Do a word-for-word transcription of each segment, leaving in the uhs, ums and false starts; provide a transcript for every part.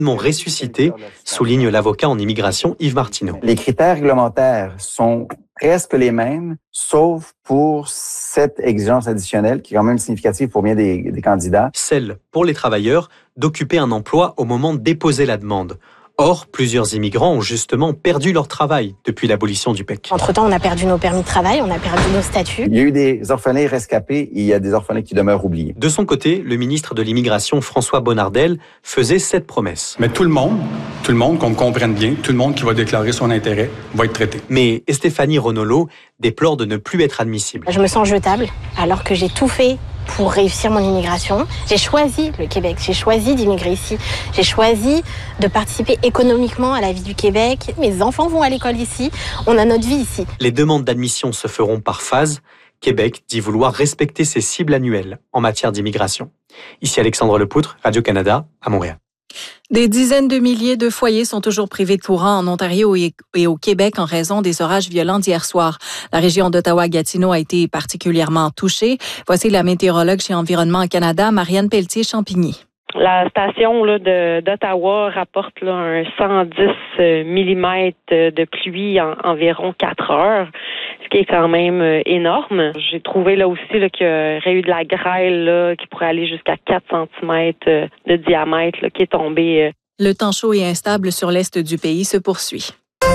ressuscité, souligne l'avocat en immigration Yves Martineau. Les critères réglementaires sont presque les mêmes, sauf pour cette exigence additionnelle qui est quand même significative pour bien des, des candidats. Celle, pour les travailleurs, d'occuper un emploi au moment de déposer la demande. Or, plusieurs immigrants ont justement perdu leur travail depuis l'abolition du P E C. Entre-temps, on a perdu nos permis de travail, on a perdu nos statuts. Il y a eu des orphelins rescapés et il y a des orphelins qui demeurent oubliés. De son côté, le ministre de l'Immigration, François Bonnardel, faisait cette promesse. Mais tout le monde, tout le monde, qu'on me comprenne bien, tout le monde qui va déclarer son intérêt va être traité. Mais Stéphanie Renolo déplore de ne plus être admissible. Je me sens jetable alors que j'ai tout fait pour réussir mon immigration. J'ai choisi le Québec, j'ai choisi d'immigrer ici, j'ai choisi de participer économiquement à la vie du Québec. Mes enfants vont à l'école ici, on a notre vie ici. Les demandes d'admission se feront par phase. Québec dit vouloir respecter ses cibles annuelles en matière d'immigration. Ici Alexandre Lepoutre, Radio-Canada, à Montréal. Des dizaines de milliers de foyers sont toujours privés de courant en Ontario et au Québec en raison des orages violents d'hier soir. La région d'Ottawa-Gatineau a été particulièrement touchée. Voici la météorologue chez Environnement Canada, Marianne Pelletier-Champigny. La station là, de, d'Ottawa rapporte là, un cent dix millimètres de pluie en environ quatre heures, ce qui est quand même euh, énorme. J'ai trouvé là aussi là, qu'il y aurait eu de la grêle là, qui pourrait aller jusqu'à quatre centimètres de diamètre là, qui est tombée. Euh. Le temps chaud et instable sur l'est du pays se poursuit.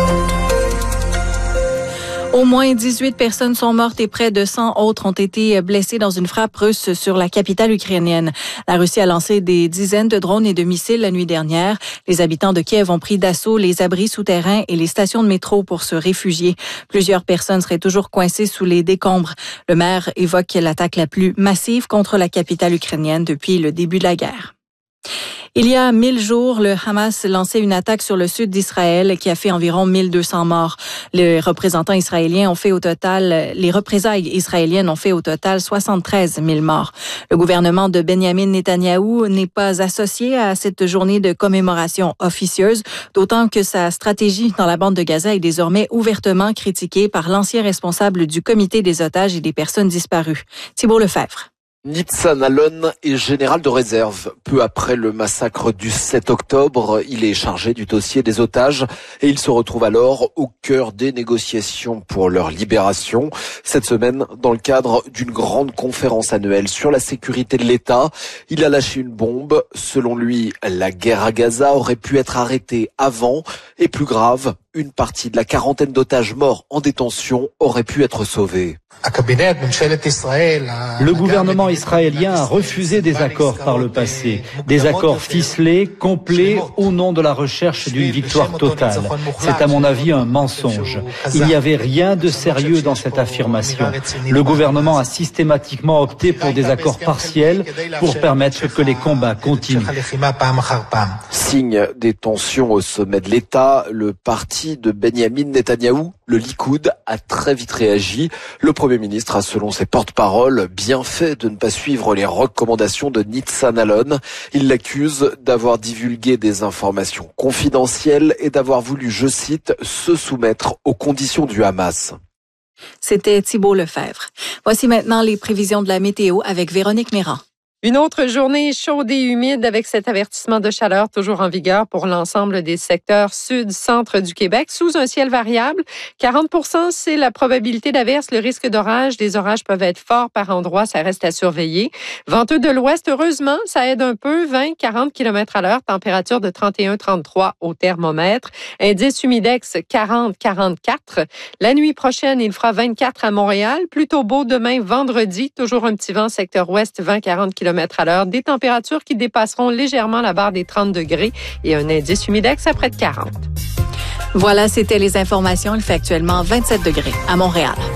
Au moins dix-huit personnes sont mortes et près de cent autres ont été blessées dans une frappe russe sur la capitale ukrainienne. La Russie a lancé des dizaines de drones et de missiles la nuit dernière. Les habitants de Kiev ont pris d'assaut les abris souterrains et les stations de métro pour se réfugier. Plusieurs personnes seraient toujours coincées sous les décombres. Le maire évoque l'attaque la plus massive contre la capitale ukrainienne depuis le début de la guerre. Il y a mille jours, le Hamas lançait une attaque sur le sud d'Israël qui a fait environ mille deux cents morts. Les représentants israéliens ont fait au total, les représailles israéliennes ont fait au total soixante-treize mille morts. Le gouvernement de Benjamin Netanyahou n'est pas associé à cette journée de commémoration officieuse, d'autant que sa stratégie dans la bande de Gaza est désormais ouvertement critiquée par l'ancien responsable du comité des otages et des personnes disparues, Thibault Lefebvre. Nitzan Alon est général de réserve. Peu après le massacre du sept octobre, il est chargé du dossier des otages et il se retrouve alors au cœur des négociations pour leur libération. Cette semaine, dans le cadre d'une grande conférence annuelle sur la sécurité de l'État, il a lâché une bombe. Selon lui, la guerre à Gaza aurait pu être arrêtée avant et plus grave, une partie de la quarantaine d'otages morts en détention aurait pu être sauvée. Le gouvernement israélien a refusé des accords par le passé, des accords ficelés, complets, au nom de la recherche d'une victoire totale. C'est à mon avis un mensonge. Il n'y avait rien de sérieux dans cette affirmation. Le gouvernement a systématiquement opté pour des accords partiels pour permettre que les combats continuent. Signe des tensions au sommet de l'État, le parti de Benjamin Netanyahou, le Likoud, a très vite réagi. Le Premier ministre a, selon ses porte-paroles, bien fait de ne pas suivre les recommandations de Nitzan Alon. Il l'accuse d'avoir divulgué des informations confidentielles et d'avoir voulu, je cite, se soumettre aux conditions du Hamas. C'était Thibault Lefebvre. Voici maintenant les prévisions de la météo avec Véronique Méran. Une autre journée chaude et humide avec cet avertissement de chaleur toujours en vigueur pour l'ensemble des secteurs sud-centre du Québec sous un ciel variable. quarante pour cent, c'est la probabilité d'averse, le risque d'orage. Des orages peuvent être forts par endroits, ça reste à surveiller. Venteux de l'ouest, heureusement, ça aide un peu, vingt à quarante kilomètres à l'heure, température de trente et un à trente-trois au thermomètre. Indice humidex quarante à quarante-quatre. La nuit prochaine, il fera vingt-quatre à Montréal. Plutôt beau demain, vendredi, toujours un petit vent secteur ouest, vingt à quarante kilomètres à l'heure, des températures qui dépasseront légèrement la barre des trente degrés et un indice humidex à près de quarante. Voilà, c'était les informations. Il fait actuellement vingt-sept degrés à Montréal.